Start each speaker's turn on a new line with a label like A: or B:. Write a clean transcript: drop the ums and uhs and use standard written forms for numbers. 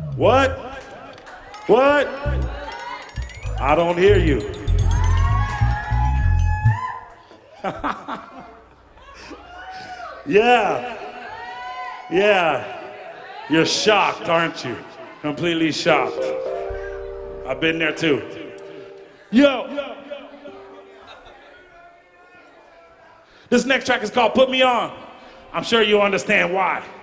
A: What? What? I don't hear you. Yeah. Yeah. You're shocked, aren't you? Completely shocked. I've been there too. Yo. This next track is called Put Me On. I'm sure you understand why.